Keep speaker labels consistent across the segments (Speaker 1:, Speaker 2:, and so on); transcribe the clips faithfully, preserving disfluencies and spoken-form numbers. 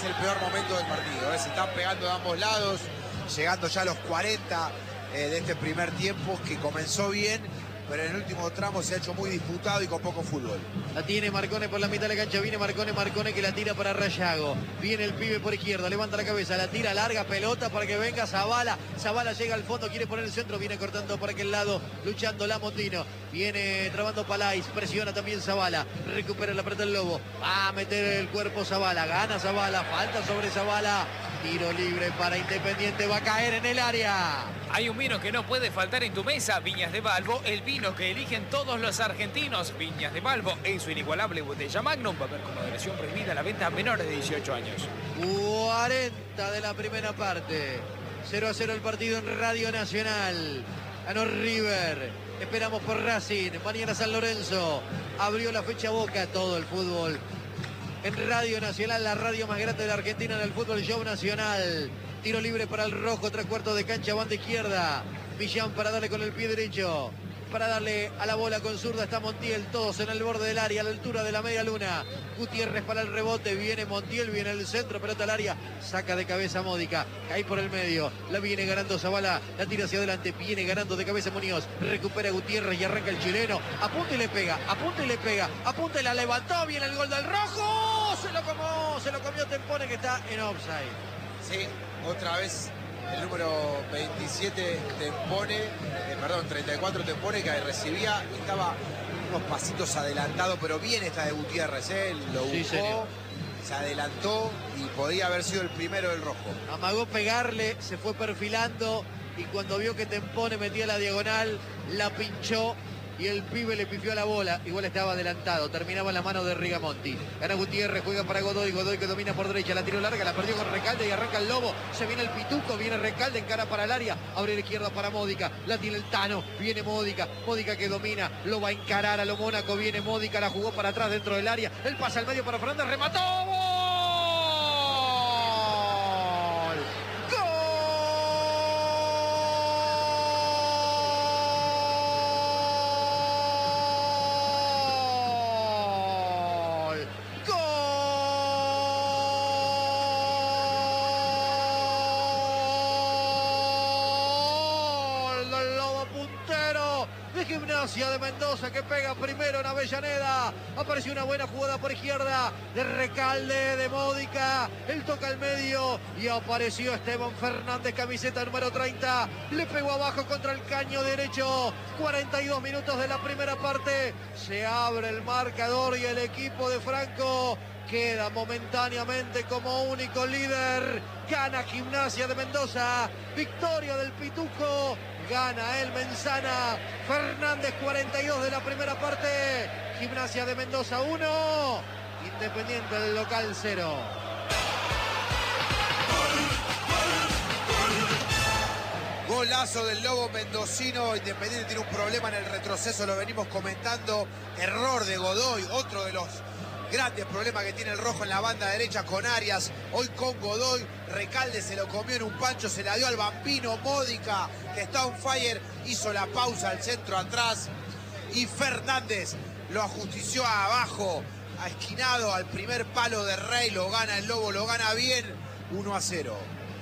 Speaker 1: el peor momento del partido. ¿eh? Se están pegando de ambos lados, llegando ya a los cuarenta eh, de este primer tiempo, que comenzó bien, pero en el último tramo se ha hecho muy disputado y con poco fútbol.
Speaker 2: La tiene Marcone por la mitad de la cancha, viene Marcone, Marcone que la tira para Rayago. Viene el pibe por izquierda, levanta la cabeza, la tira larga, pelota para que venga Zabala. Zabala llega al fondo, quiere poner el centro, viene cortando por aquel lado, luchando Lamondino. Viene trabando Palais, presiona también Zabala, recupera la pelota el Lobo. Va a meter el cuerpo Zabala, gana Zabala, falta sobre Zabala. Tiro libre para Independiente, va a caer en el área.
Speaker 3: Hay un vino que no puede faltar en tu mesa, Viñas de Balbo, el vino que eligen todos los argentinos. Viñas de Balbo en su inigualable botella Magnum, va a haber con moderación prohibida la venta a menores de dieciocho años.
Speaker 2: cuarenta de la primera parte. cero a cero el partido en Radio Nacional. Ganó River. Esperamos por Racing. Mañana San Lorenzo. Abrió la fecha Boca. Todo el fútbol en Radio Nacional, la radio más grande de la Argentina en el fútbol, Show Nacional. Tiro libre para el rojo, tres cuartos de cancha, banda izquierda. Millán para darle con el pie derecho. Para darle a la bola con zurda está Montiel, todos en el borde del área, a la altura de la media luna. Gutiérrez para el rebote, viene Montiel, viene el centro, pelota al área, saca de cabeza Módica, cae por el medio, la viene ganando Zabala, la tira hacia adelante, viene ganando de cabeza Muñoz, recupera Gutiérrez y arranca el chileno, apunta y le pega, apunta y le pega, apunta y la levantó, viene el gol del rojo, se lo comió, se lo comió Tempone que está en offside.
Speaker 1: Sí, otra vez el número veintisiete Tempone, eh, perdón, treinta y cuatro Tempone, que recibía, estaba unos pasitos adelantado, pero bien esta de Gutiérrez, ¿eh? Lo buscó,
Speaker 2: sí, señor.
Speaker 1: Se adelantó y podía haber sido el primero del rojo.
Speaker 2: Amagó pegarle, se fue perfilando y cuando vio que Tempone metía la diagonal, la pinchó y el pibe le pifió a la bola. Igual estaba adelantado, terminaba en la mano de Rigamonti. Gana Gutiérrez, juega para Godoy, Godoy que domina por derecha, la tiró larga, la perdió con Recalde y arranca el Lobo. Se viene el Pituco, viene Recalde, encara para el área, abre la izquierda para Módica, la tiene el Tano, viene Módica, Módica que domina, lo va a encarar a lo Mónaco, viene Módica, la jugó para atrás dentro del área, él pasa al medio para Fernández, remató, ¡gol! Gimnasia de Mendoza que pega primero en Avellaneda. Apareció una buena jugada por izquierda de Recalde, de Módica. Él toca el medio y apareció Esteban Fernández, camiseta número treinta. Le pegó abajo contra el caño derecho. cuarenta y dos minutos de la primera parte. Se abre el marcador y el equipo de Franco queda momentáneamente como único líder. Gana Gimnasia de Mendoza. Victoria del Pituco. Gana el Menzana. Fernández, cuarenta y dos de la primera parte. Gimnasia de Mendoza uno. Independiente del local cero.
Speaker 1: Golazo del Lobo mendocino. Independiente tiene un problema en el retroceso, lo venimos comentando. Error de Godoy, otro de los grandes problemas que tiene el rojo en la banda derecha con Arias. Hoy con Godoy, Recalde se lo comió en un pancho, se la dio al Bambino. Módica, que está on fire, hizo la pausa al centro atrás. Y Fernández lo ajustició abajo, a esquinado al primer palo de Rey. Lo gana el Lobo, lo gana bien, uno a cero.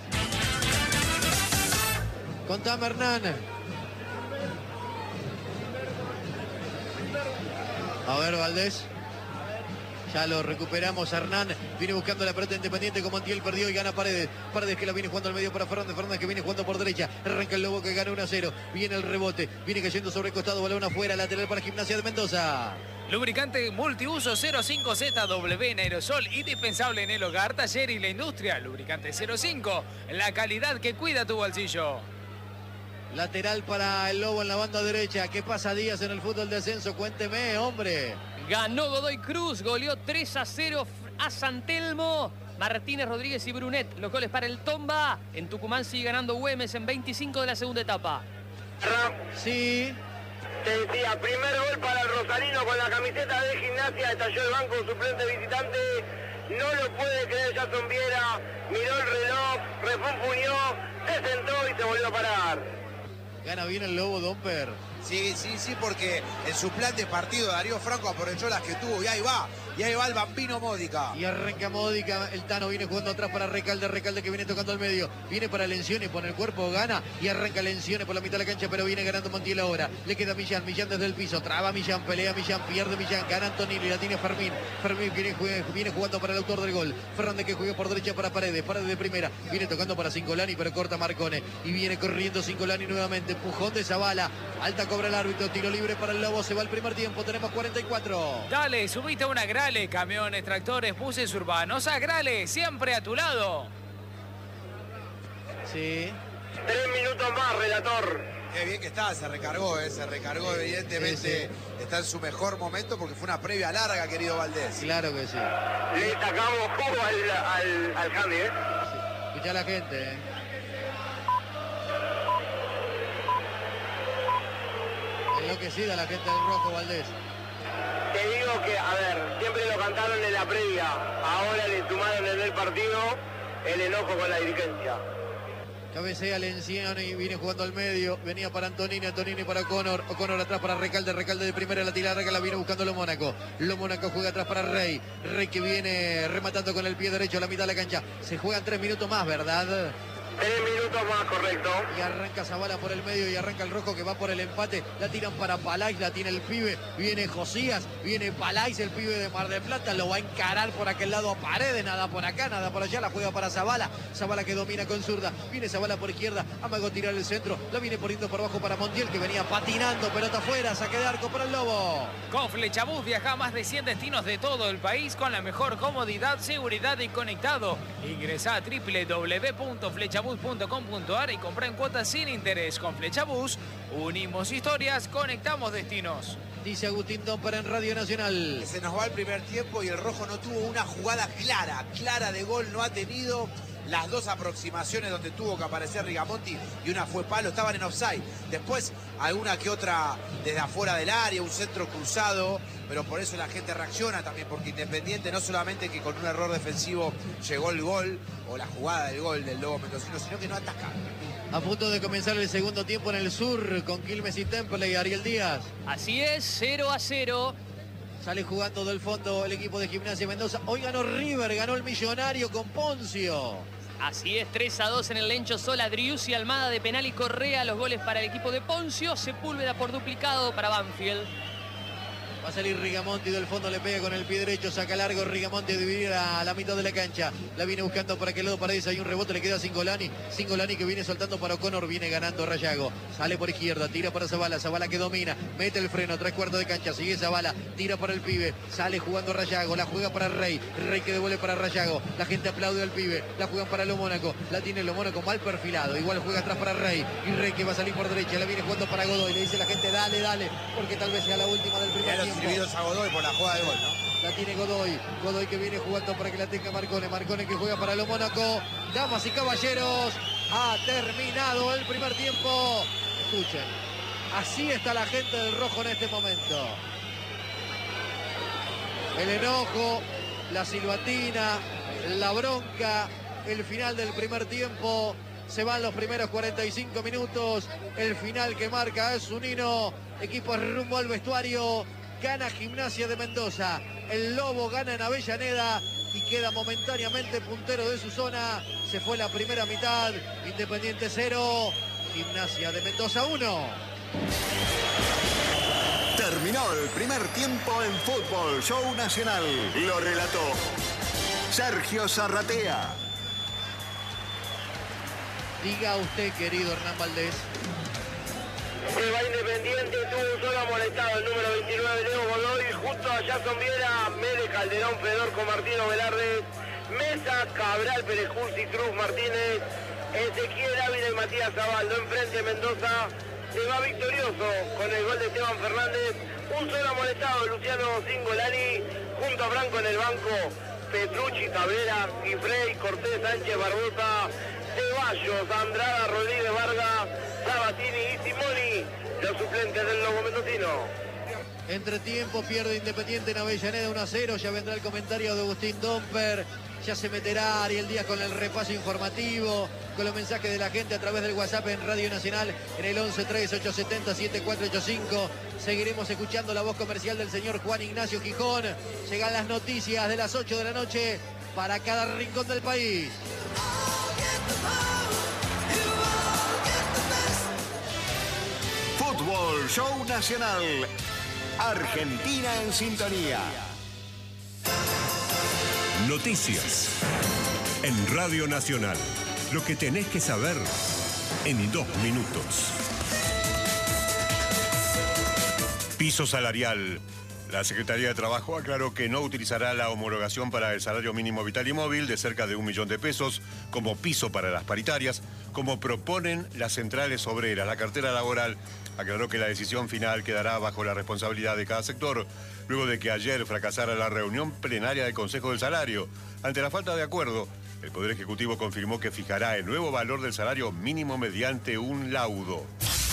Speaker 2: Contame, Hernán. A ver, Valdés. Ya lo recuperamos, Hernán. Viene buscando la pelota Independiente, como Montiel perdió y gana Paredes. Paredes que la viene jugando al medio para Fernández. Fernández que viene jugando por derecha. Arranca el Lobo que gana uno a cero. Viene el rebote. Viene cayendo sobre el costado. Balón afuera. Lateral para Gimnasia de Mendoza.
Speaker 3: Lubricante multiuso cero cinco Z W en aerosol, indispensable en el hogar, taller y la industria. Lubricante cero cinco, la calidad que cuida tu bolsillo.
Speaker 2: Lateral para el Lobo en la banda derecha. ¿Qué pasa, Díaz, en el fútbol de ascenso? Cuénteme, hombre.
Speaker 4: Ganó Godoy Cruz, goleó tres a cero a San Telmo. Martínez, Rodríguez y Brunet, los goles para el Tomba. En Tucumán sigue ganando Güemes en veinticinco de la segunda etapa.
Speaker 2: Sí.
Speaker 5: Te decía, primer gol para el rosarino con la camiseta de Gimnasia. Estalló el banco suplente visitante. No lo puede creer Jason Viera. Miró el reloj, refunfuñó, se sentó y se volvió a parar.
Speaker 2: Gana bien el Lobo, Domper.
Speaker 1: Sí, sí, sí, porque en su plan de partido Darío Franco aprovechó las que tuvo y ahí va. Y ahí va el Bambino Módica.
Speaker 2: Y arranca Módica, el Tano viene jugando atrás para Recalde, Recalde que viene tocando al medio, viene para Lencioni, pone el cuerpo, gana y arranca Lencioni por la mitad de la cancha, pero viene ganando Montiel ahora. Le queda Millán, Millán desde el piso, traba Millán, pelea Millán, pierde Millán, gana Antonini, la tiene Fermín. Fermín viene, viene jugando para el autor del gol. Fernández que juega por derecha para Paredes, Paredes de primera, viene tocando para Cingolani, pero corta Marcone. Y viene corriendo Cingolani nuevamente, empujón de Zavala, alta cobra el árbitro, tiro libre para el Lobo, se va el primer tiempo, tenemos cuarenta y cuatro.
Speaker 3: Dale, subite a una Grale, camiones, tractores, buses urbanos. A Grale, siempre a tu lado.
Speaker 2: Sí.
Speaker 5: Tres minutos más, relator.
Speaker 1: Qué bien que está, se recargó, ¿eh? Se recargó, evidentemente.
Speaker 2: Sí, sí.
Speaker 1: Está en su mejor momento porque fue una previa larga, querido Valdés.
Speaker 2: Claro que sí.
Speaker 5: Le sacamos jugo al, al, al Handy, ¿eh?
Speaker 2: Sí. Escuchá a la gente, ¿eh? Enloquecida la gente del Rojo, Valdés.
Speaker 5: Te digo que, a ver, siempre lo cantaron en la previa, ahora le sumaron en el partido el enojo con la dirigencia.
Speaker 2: Cabecea Lencioni, viene jugando al medio, venía para Antonini, Antonini para O'Connor, O'Connor atrás para Recalde, Recalde de primera, la tira larga, la viene buscando Lo Mónaco. Lo Mónaco juega atrás para Rey, Rey que viene rematando con el pie derecho a la mitad de la cancha. Se juegan tres minutos más, ¿verdad?
Speaker 5: Tres minutos más, correcto.
Speaker 2: Y arranca Zavala por el medio y arranca el Rojo que va por el empate. La tiran para Palais, la tiene el pibe. Viene Josías, viene Palais, el pibe de Mar del Plata. Lo va a encarar por aquel lado a Paredes. Nada por acá, nada por allá. La juega para Zavala. Zavala que domina con zurda. Viene Zavala por izquierda. Amago tirar el centro. La viene poniendo por abajo para Montiel que venía patinando. Pelota afuera. Saque de arco para el Lobo.
Speaker 3: Con Flechabús viaja a más de cien destinos de todo el país con la mejor comodidad, seguridad y conectado. Ingresa a doble u doble u doble u punto flechabús punto com punto a r y compra en cuotas sin interés. Con Flechabús unimos historias, conectamos destinos.
Speaker 2: Dice Agustín Domper en Radio Nacional.
Speaker 1: Que se nos va el primer tiempo y el Rojo no tuvo una jugada clara, clara de gol, no ha tenido. Las dos aproximaciones donde tuvo que aparecer Rigamonti y una fue palo, estaban en offside. Después alguna que otra desde afuera del área, un centro cruzado, pero por eso la gente reacciona también, porque Independiente no solamente que con un error defensivo llegó el gol o la jugada del gol del Lobo Mendocino, sino que no ataca.
Speaker 2: A punto de comenzar el segundo tiempo en el sur con Quilmes y Temple y Ariel Díaz.
Speaker 4: Así es, cero a cero.
Speaker 2: Sale jugando del fondo el equipo de Gimnasia Mendoza. Hoy ganó River, ganó el Millonario con Poncio.
Speaker 4: Así es, tres a dos en el Lencho Sola, Driussi, Almada de penal y Correa. Los goles para el equipo de Poncio. Sepúlveda por duplicado para Banfield.
Speaker 2: Va a salir Rigamonti del fondo, le pega con el pie derecho, saca largo Rigamonti a dividir a la mitad de la cancha. La viene buscando para aquel lado Paredes, hay un rebote, le queda a Cingolani. Cingolani que viene soltando para O'Connor, viene ganando Rayago. Sale por izquierda, tira para Zavala, Zavala que domina, mete el freno, tres cuartos de cancha, sigue Zavala, tira para el pibe, sale jugando Rayago, la juega para Rey, Rey que devuelve para Rayago. La gente aplaude al pibe, la juegan para Lo Mónaco, la tiene Lo Mónaco mal perfilado, igual juega atrás para Rey. Y Rey que va a salir por derecha, la viene jugando para Godoy, le dice la gente dale, dale, porque tal vez sea la última del primer tiempo.
Speaker 1: Sirvidos a Godoy por la jugada de gol, ¿no?
Speaker 2: La tiene Godoy, Godoy que viene jugando para que la tenga Marcone, Marcone que juega para Lo Mónaco. Damas y caballeros, ha terminado el primer tiempo. Escuchen, así está la gente del Rojo en este momento. El enojo, la silbatina, la bronca, el final del primer tiempo. Se van los primeros cuarenta y cinco minutos. El final que marca es Zunino. Equipo rumbo al vestuario. Gana Gimnasia de Mendoza. El Lobo gana en Avellaneda y queda momentáneamente puntero de su zona. Se fue la primera mitad. Independiente cero. Gimnasia de Mendoza uno.
Speaker 6: Terminó el primer tiempo en Fútbol Show Nacional. Lo relató Sergio Zarratea.
Speaker 2: Diga usted, querido Hernán Valdés.
Speaker 5: Se va Independiente, tuvo un solo amonestado, el número veintinueve, Leo Godoy, junto a Jason Viera, Mede Calderón, Fedorco, Martino Velarde, Mesa, Cabral, Perejursi, Cruz, Martínez, Ezequiel Ávila y Matías Zabaldo. Enfrente Mendoza se va victorioso con el gol de Esteban Fernández, un solo amonestado, Luciano Cingolani, junto a Franco en el banco, Petrucci, Cabrera, Gifrey, Cortés, Sánchez, Barbosa, Ceballos, Andrada, Rodríguez, Vargas, Sabatini y Simoni, los suplentes del Lobo Mendocino.
Speaker 2: Entre tiempo pierde Independiente en Avellaneda uno a cero. Ya vendrá el comentario de Agustín Domper. Ya se meterá Ariel Díaz con el repaso informativo, con los mensajes de la gente a través del WhatsApp en Radio Nacional en el once tres ocho siete cero siete cuatro ocho cinco. Seguiremos escuchando la voz comercial del señor Juan Ignacio Gijón. Llegan las noticias de las ocho de la noche para cada rincón del país.
Speaker 6: Fútbol Show Nacional. Argentina en sintonía.
Speaker 7: Noticias en Radio Nacional. Lo que tenés que saber en dos minutos. Piso salarial. La Secretaría de Trabajo aclaró que no utilizará la homologación para el salario mínimo vital y móvil de cerca de un millón de pesos como piso para las paritarias, como proponen las centrales obreras. La cartera laboral aclaró que la decisión final quedará bajo la responsabilidad de cada sector, luego de que ayer fracasara la reunión plenaria del Consejo del Salario. Ante la falta de acuerdo, el Poder Ejecutivo confirmó que fijará el nuevo valor del salario mínimo mediante un laudo.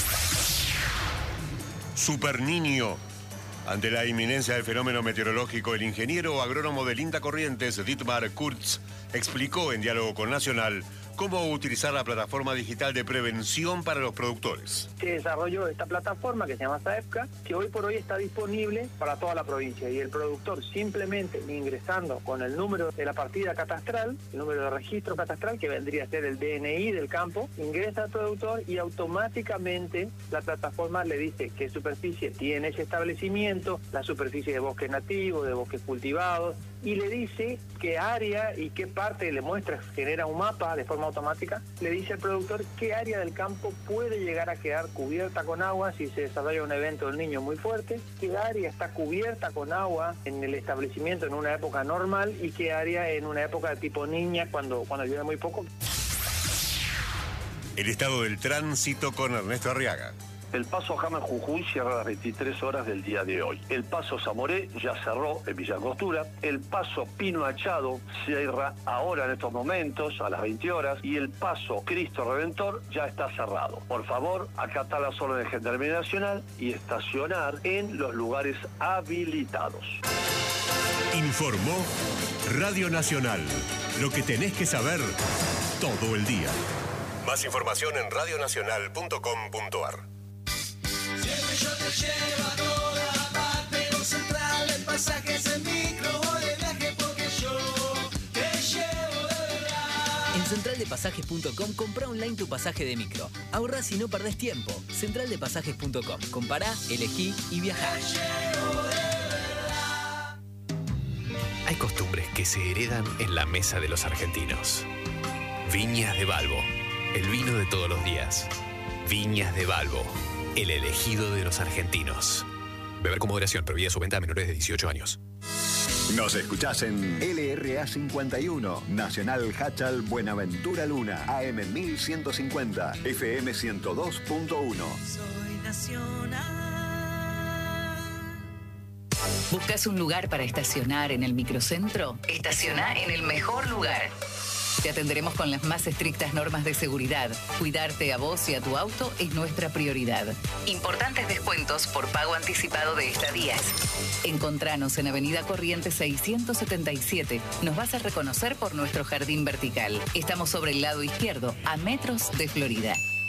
Speaker 7: Super Niño. Ante la inminencia del fenómeno meteorológico, el ingeniero agrónomo del INTA Corrientes, Dietmar Kurz, explicó en diálogo con Nacional cómo utilizar la plataforma digital de prevención para los productores.
Speaker 8: Se desarrolló esta plataforma que se llama SAEPCA, que hoy por hoy está disponible para toda la provincia, y el productor simplemente ingresando con el número de la partida catastral, el número de registro catastral, que vendría a ser el D N I del campo, ingresa al productor y automáticamente la plataforma le dice qué superficie tiene ese establecimiento, la superficie de bosque nativo, de bosques cultivados, y le dice qué área y qué parte, le muestra, genera un mapa de forma automática, le dice al productor qué área del campo puede llegar a quedar cubierta con agua si se desarrolla un evento del Niño muy fuerte, qué área está cubierta con agua en el establecimiento en una época normal y qué área en una época de tipo niña cuando, cuando llueve muy poco.
Speaker 7: El estado del tránsito con Ernesto Arriaga.
Speaker 9: El paso Jama Jujuy cierra a las veintitrés horas del día de hoy. El paso Zamoré ya cerró en Villa Angostura. El paso Pino Achado cierra ahora en estos momentos a las veinte horas. Y el paso Cristo Redentor ya está cerrado. Por favor, acatá las órdenes de Gendarmería Nacional y estacionar en los lugares habilitados.
Speaker 7: Informó Radio Nacional. Lo que tenés que saber todo el día. Más información en radio nacional punto com punto a r.
Speaker 10: Yo te llevo a toda parte, con Central de Pasajes en micro, voy de viaje porque yo te llevo de verdad.
Speaker 11: En central de pasajes punto com compra online tu pasaje de micro. Ahorrás y no perdés tiempo. central de pasajes punto com. Compará, elegí y viajá.
Speaker 10: Te llevo de verdad.
Speaker 12: Hay costumbres que se heredan en la mesa de los argentinos. Viñas de Balbo, el vino de todos los días. Viñas de Balbo, el elegido de los argentinos. Beber con moderación, prohibida su venta a menores de dieciocho años.
Speaker 6: Nos escuchás en L R A cincuenta y uno, Nacional Hachal Buenaventura Luna, A M mil ciento cincuenta, F M ciento dos punto uno.
Speaker 10: Soy nacional.
Speaker 13: ¿Buscas un lugar para estacionar en el microcentro? Estaciona en el mejor lugar. Te atenderemos con las más estrictas normas de seguridad. Cuidarte a vos y a tu auto es nuestra prioridad. Importantes descuentos por pago anticipado de estadías. Encontranos en Avenida Corrientes seiscientos setenta y siete. Nos vas a reconocer por nuestro jardín vertical. Estamos sobre el lado izquierdo, a metros de Florida.